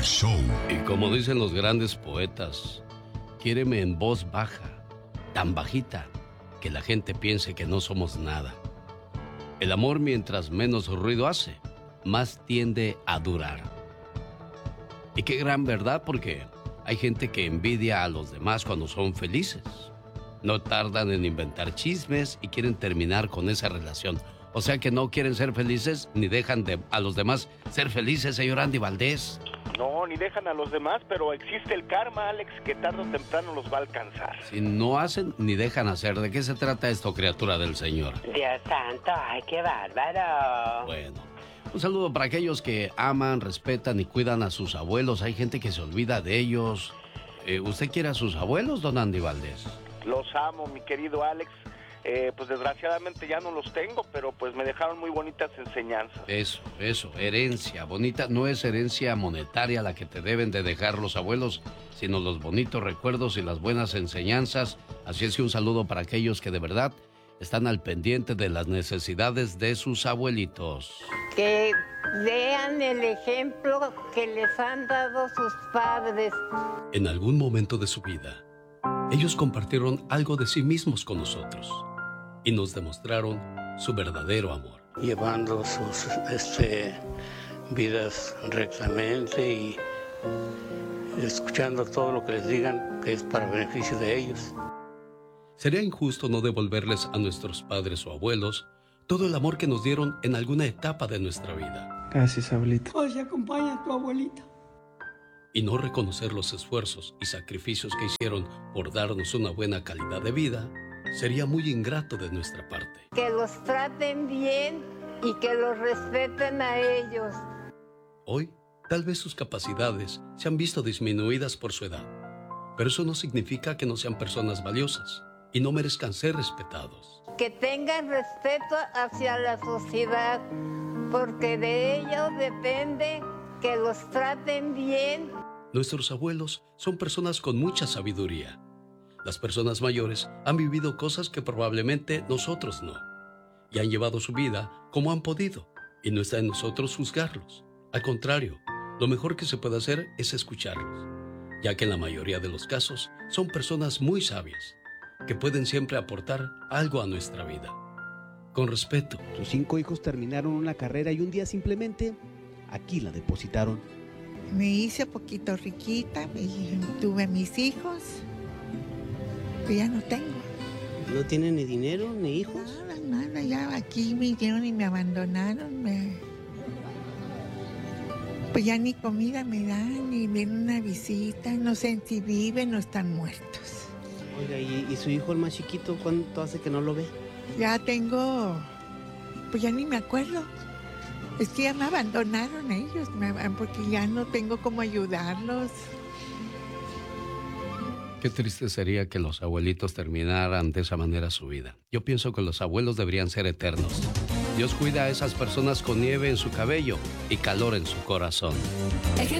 El show. Y como dicen los grandes poetas, quiéreme en voz baja, tan bajita, que la gente piense que no somos nada. El amor, mientras menos ruido hace, más tiende a durar. Y qué gran verdad, porque hay gente que envidia a los demás cuando son felices. No tardan en inventar chismes y quieren terminar con esa relación. O sea que no quieren ser felices ni dejan a los demás ser felices, señor Andy Valdés. No, ni dejan a los demás, pero existe el karma, Alex, que tarde o temprano los va a alcanzar. Si no hacen ni dejan hacer, ¿de qué se trata esto, criatura del Señor? Dios santo, ay, qué bárbaro. Bueno, un saludo para aquellos que aman, respetan y cuidan a sus abuelos. Hay gente que se olvida de ellos. ¿Usted quiere a sus abuelos, don Andy Valdés? Los amo, mi querido Alex. Pues desgraciadamente ya no los tengo, pero pues me dejaron muy bonitas enseñanzas. Eso, herencia bonita. No es herencia monetaria la que te deben de dejar los abuelos, sino los bonitos recuerdos y las buenas enseñanzas. Así es que un saludo para aquellos que de verdad están al pendiente de las necesidades de sus abuelitos. Que vean el ejemplo que les han dado sus padres. En algún momento de su vida, ellos compartieron algo de sí mismos con nosotros y nos demostraron su verdadero amor. Llevando sus vidas rectamente y escuchando todo lo que les digan que es para beneficio de ellos. Sería injusto no devolverles a nuestros padres o abuelos todo el amor que nos dieron en alguna etapa de nuestra vida. Gracias, abuelito. Hoy acompaña a tu abuelita. Y no reconocer los esfuerzos y sacrificios que hicieron por darnos una buena calidad de vida sería muy ingrato de nuestra parte. Que los traten bien y que los respeten a ellos. Hoy, tal vez sus capacidades se han visto disminuidas por su edad, pero eso no significa que no sean personas valiosas y no merezcan ser respetados. Que tengan respeto hacia la sociedad, porque de ellos depende que los traten bien. Nuestros abuelos son personas con mucha sabiduría. Las personas mayores han vivido cosas que probablemente nosotros no, y han llevado su vida como han podido, y no está en nosotros juzgarlos. Al contrario, lo mejor que se puede hacer es escucharlos, ya que en la mayoría de los casos son personas muy sabias, que pueden siempre aportar algo a nuestra vida. Con respeto. Sus 5 hijos terminaron una carrera y un día simplemente aquí la depositaron. Me hice poquito riquita y tuve mis hijos, pero ya no tengo. ¿No tiene ni dinero ni hijos? Nada, ya aquí vinieron y me abandonaron. Pues ya ni comida me dan, ni vienen una visita, no sé si viven o están muertos. Oiga, ¿y su hijo el más chiquito cuánto hace que no lo ve? Ya tengo, pues ya ni me acuerdo. Es que ya me abandonaron ellos, porque ya no tengo cómo ayudarlos. Qué triste sería que los abuelitos terminaran de esa manera su vida. Yo pienso que los abuelos deberían ser eternos. Dios cuida a esas personas con nieve en su cabello y calor en su corazón. El